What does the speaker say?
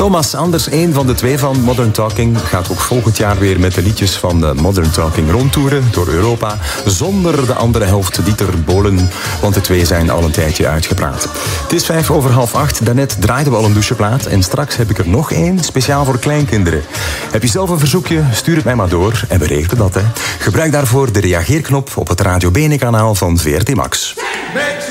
Thomas Anders, een van de twee van Modern Talking, gaat ook volgend jaar weer met de liedjes van de Modern Talking rondtoeren door Europa, zonder de andere helft Dieter Bohlen, want de twee zijn al een tijdje uitgepraat. Het is 7:05. Daarnet draaiden we al een doucheplaat en straks heb ik er nog één, speciaal voor kleinkinderen. Heb je zelf een verzoekje? Stuur het mij maar door en we regelen dat. Gebruik daarvoor de reageerknop op het Radio Bene kanaal van VRT Max.